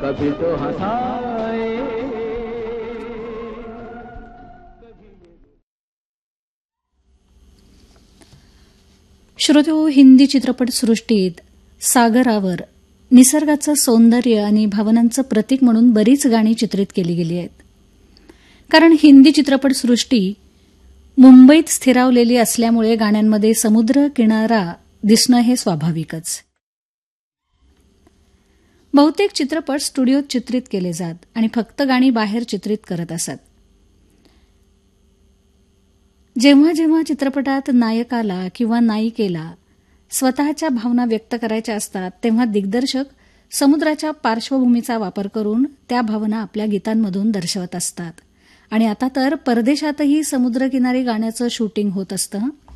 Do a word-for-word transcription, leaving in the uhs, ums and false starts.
कभी तो हंसाए। श्रोतो, हिंदी चित्रपटसृष्टीत सागरावर निसर्गाचं सौंदर्य आणि भावनांचं प्रतीक म्हणून बरीच गाणी चित्रित केली गेली आहेत. कारण हिंदी चित्रपटसृष्टी मुंबईत स्थिरावलेली असल्यामुळे गाण्यांमध्ये समुद्र किनारा दिसणं हे स्वाभाविकच. बहुतेक चित्रपट स्टुडिओत चित्रित केले जात आणि फक्त गाणी बाहेर चित्रित करत असत. जेव्हा जेव्हा चित्रपटात नायकाला किंवा नायिकेला स्वतःच्या भावना व्यक्त करायच्या असतात तेव्हा दिग्दर्शक समुद्राच्या पार्श्वभूमीचा वापर करून त्या भावना आपल्या गीतांमधून दर्शवत असतात. आणि आता तर परदेशातही समुद्रकिनारी गाण्याचं शूटिंग होत असतं.